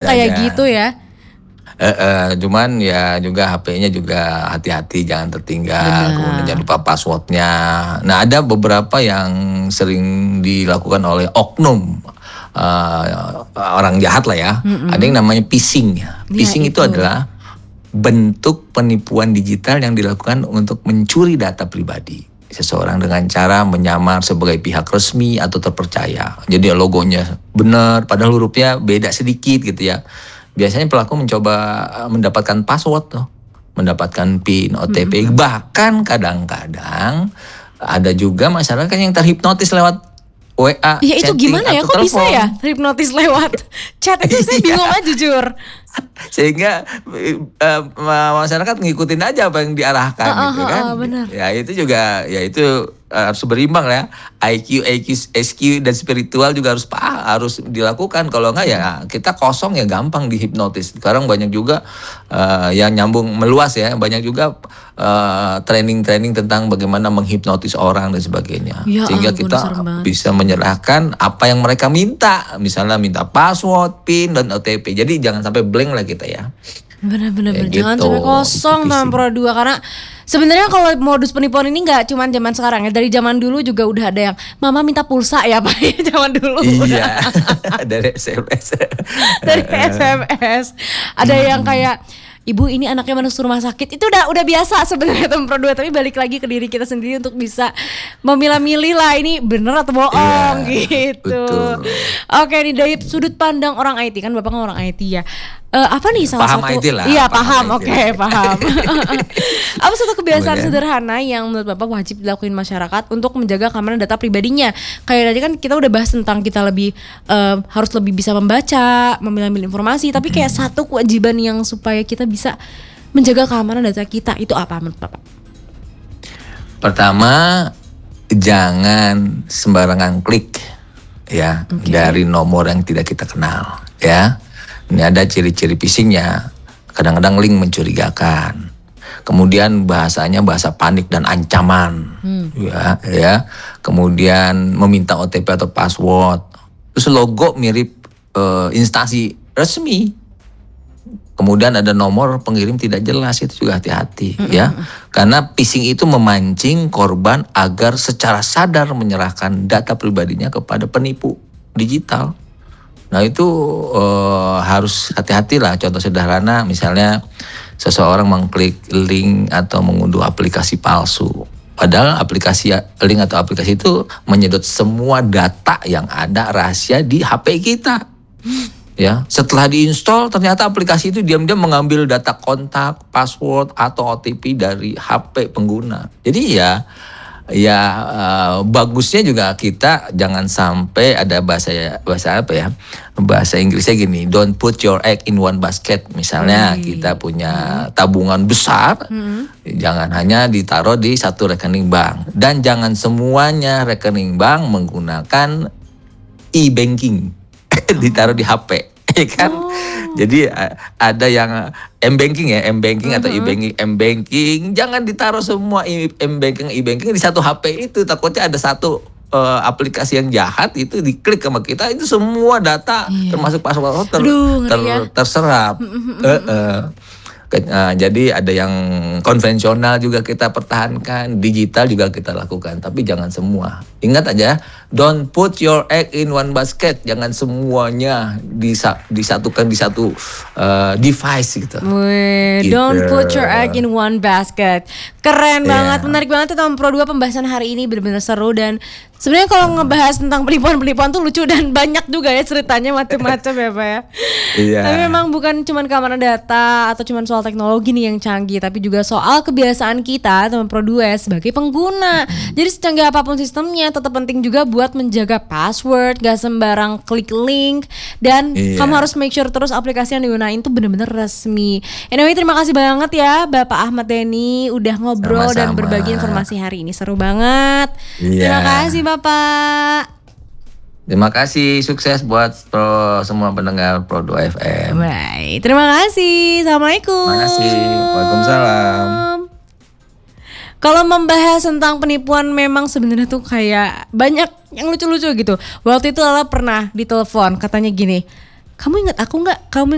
kayak aja. gitu ya. Cuman ya juga HP-nya juga hati-hati, jangan tertinggal, kemudian jangan Benar. lupa passwordnya. Nah, ada beberapa yang sering dilakukan oleh oknum orang jahat lah ya. Ada yang namanya phishing. Ya Phishing itu itu. adalah bentuk penipuan digital yang dilakukan untuk mencuri data pribadi seseorang dengan cara menyamar sebagai pihak resmi atau terpercaya. Jadi logonya benar, padahal hurufnya beda sedikit gitu ya. Biasanya pelaku mencoba mendapatkan password tuh, mendapatkan PIN, OTP, bahkan kadang-kadang ada juga masyarakat yang terhipnotis lewat WA, Ya itu chatting gimana ya? atau Kok bisa telepon. ya hipnotis lewat chat itu saya bingung aja jujur. Sehingga masyarakat ngikutin aja apa yang diarahkan gitu kan. Benar. Ya itu juga, ya itu harus berimbang ya. IQ, SQ dan spiritual juga harus dilakukan. Kalau enggak ya kita kosong, ya gampang dihipnotis. Sekarang banyak juga yang nyambung meluas ya. Banyak juga training-training tentang bagaimana menghipnotis orang dan sebagainya. Ya Sehingga ampun, kita serem banget. bisa menyerahkan apa yang mereka minta. Misalnya minta password, PIN, dan OTP. Jadi jangan sampai blank lah kita ya. Benar-benar Kayak jangan gitu, sampai kosong itu Teman phishing. Pro 2 karena sebenarnya kalau modus penipuan ini nggak cuma zaman sekarang ya, dari zaman dulu juga udah ada yang mama minta pulsa ya Pak ya, zaman dulu udah Iya, dari SMS. dari SMS. Ada yang kayak ibu ini anaknya masuk rumah sakit, itu udah biasa sebenarnya Teman Pro 2, tapi balik lagi ke diri kita sendiri untuk bisa memilah-milih lah ini bener atau bohong Iya, gitu. betul. Oke nih dari sudut pandang orang IT, kan Bapak kan orang IT ya. Apa nih salah Paham satu? IT lah, Iya paham paham, IT. oke paham. Apa satu kebiasaan Kemudian? sederhana yang menurut Bapak wajib dilakuin masyarakat untuk menjaga keamanan data pribadinya? Kayak tadi kan kita udah bahas tentang kita lebih harus lebih bisa membaca, memilah-milih informasi, tapi kayak satu kewajiban yang supaya kita bisa menjaga keamanan data kita itu apa menurut Bapak? Pertama, jangan sembarangan klik ya dari nomor yang tidak kita kenal ya. Ini ada ciri-ciri phishingnya. Kadang-kadang link mencurigakan. Kemudian bahasanya bahasa panik dan ancaman, ya. Kemudian meminta OTP atau password. Terus logo mirip instansi resmi. Kemudian ada nomor pengirim tidak jelas, itu juga hati-hati ya. Karena phishing itu memancing korban agar secara sadar menyerahkan data pribadinya kepada penipu digital. Nah itu harus hati-hati lah. Contoh sederhana misalnya seseorang mengklik link atau mengunduh aplikasi palsu. Padahal link atau aplikasi itu menyedot semua data yang ada rahasia di HP kita. Ya, setelah diinstal ternyata aplikasi itu diam-diam mengambil data kontak, password atau OTP dari HP pengguna. Jadi ya bagusnya juga kita jangan sampai ada bahasa apa ya, bahasa Inggrisnya gini, don't put your egg in one basket. Misalnya kita punya tabungan besar, jangan hanya ditaruh di satu rekening bank, dan jangan semuanya rekening bank menggunakan e-banking ditaruh di HP. Kan jadi ada yang m-banking ya, m-banking atau e-banking, m-banking jangan ditaruh semua m-banking e-banking di satu HP itu, takutnya ada satu aplikasi yang jahat itu diklik sama kita, itu semua data termasuk password terserap. Jadi ada yang konvensional juga kita pertahankan, digital juga kita lakukan, tapi jangan semua. Ingat aja, don't put your egg in one basket. Jangan semuanya disatukan di satu device gitu. Wih, don't put your egg in one basket. Keren banget, menarik banget Teman Pro 2, pembahasan hari ini benar-benar seru. Dan sebenarnya kalau ngebahas tentang penipuan-penipuan tuh lucu dan banyak juga ya ceritanya, macam-macam ya Pak ya. Iya. Tapi memang bukan cuma keamanan data atau cuma soal teknologi nih yang canggih, tapi juga soal kebiasaan kita Teman Pro 2 sebagai pengguna. Jadi secanggih apapun sistemnya, tetap penting juga buat menjaga password, gak sembarang klik link, dan kamu harus make sure terus aplikasi yang digunain tuh bener-bener resmi. Anyway, terima kasih banget ya Bapak Ahmad Dhani udah ngobrol dan Sama-sama. berbagi informasi hari ini, seru banget. Iya. Terima kasih Bapak. Terima kasih, sukses buat semua pendengar Pro 2 FM. Baik, terima kasih. Assalamualaikum. Terima kasih. Waalaikumsalam. Kalau membahas tentang penipuan memang sebenarnya tuh kayak banyak yang lucu-lucu gitu. Waktu itu Lala pernah ditelepon, katanya gini, kamu ingat aku nggak? Kamu